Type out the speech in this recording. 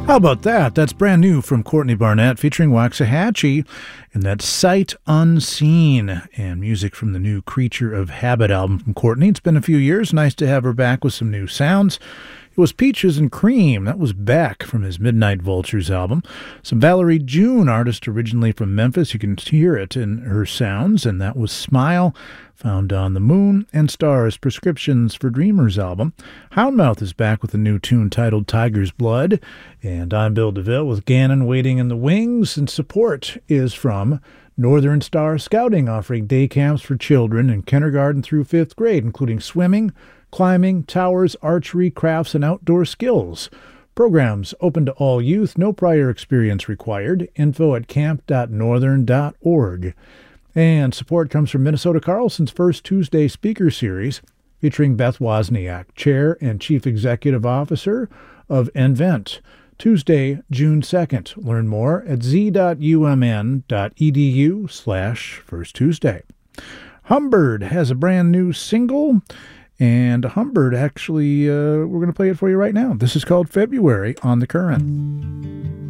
How about that? That's brand new from Courtney Barnett featuring Waxahachie, and that's Sight Unseen, and music from the new Creature of Habit album from Courtney. It's been a few years. Nice to have her back with some new sounds. It was Peaches and Cream. That was Beck from his Midnight Vultures album. Some Valerie June, artist originally from Memphis. You can hear it in her sounds, and that was Smile, found on the Moon and Stars Prescriptions for Dreamers album. Houndmouth is back with a new tune titled Tiger's Blood. And I'm Bill DeVille with Gannon Waiting in the Wings, and support is from Northern Star Scouting, offering day camps for children in kindergarten through 5th grade, including swimming, climbing, towers, archery, crafts, and outdoor skills. Programs open to all youth, no prior experience required. Info at camp.northern.org. And support comes from Minnesota Carlson's First Tuesday Speaker Series, featuring Beth Wozniak, Chair and Chief Executive Officer of nVent. Tuesday, June 2nd. Learn more at z.umn.edu/First Tuesday. Humbird has a brand new single, and Humbird actually, we're going to play it for you right now. This is called February on The Current.